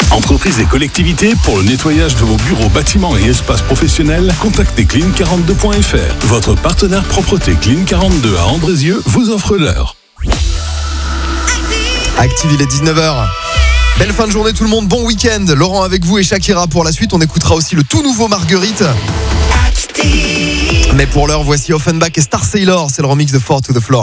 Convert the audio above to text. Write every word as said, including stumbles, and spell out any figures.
Entreprises et collectivités, pour le nettoyage de vos bureaux, bâtiments et espaces professionnels, contactez clean quarante-deux point f r. Votre partenaire propreté Clean quarante-deux à Andrézieux vous offre l'heure. Active, il est dix-neuf heures. Belle fin de journée tout le monde, bon week-end. Laurent avec vous et Shakira pour la suite. On écoutera aussi le tout nouveau Marguerite. Active. Mais pour l'heure, voici Offenbach et Star Sailor. C'est le remix de Four to the Floor.